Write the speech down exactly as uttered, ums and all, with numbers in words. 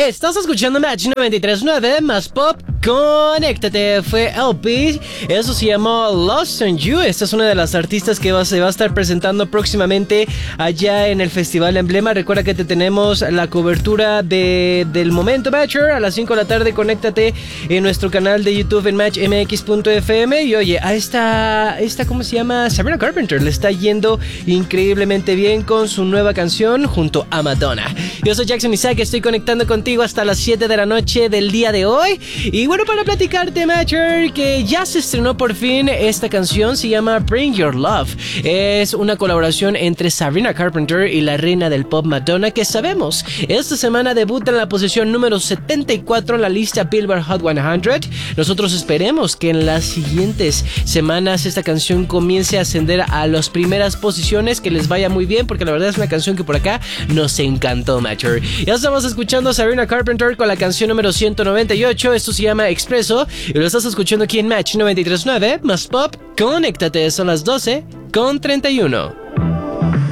Estás escuchando Match noventa y tres punto nueve más Pop. Conéctate, fue L P. Eso se llamó Lost on You. Esta es una de las artistas que va, se va a estar presentando próximamente allá en el Festival Emblema. Recuerda que te tenemos la cobertura de, del momento Matcher a las cinco de la tarde. Conéctate en nuestro canal de YouTube en match m x punto f m. Y oye, a esta, esta, ¿cómo se llama? Sabrina Carpenter le está yendo increíblemente bien con su nueva canción junto a Madonna. Yo soy Jackson Isaac, estoy conectando contigo hasta las siete de la noche del día de hoy. Y bueno, para platicarte, Matcher, que ya se estrenó por fin esta canción, se llama Bring Your Love. Es una colaboración entre Sabrina Carpenter y la reina del pop Madonna, que sabemos, esta semana debuta en la posición número setenta y cuatro en la lista Billboard Hot cien. Nosotros esperemos que en las siguientes semanas esta canción comience a ascender a las primeras posiciones, que les vaya muy bien, porque la verdad es una canción que por acá nos encantó, Matcher. Ya estamos escuchando a Sabrina Carpenter con la canción número ciento noventa y ocho. Esto se llama Expreso y lo estás escuchando aquí en Match noventa y tres punto nueve más Pop. Conéctate, son las doce con treinta y uno.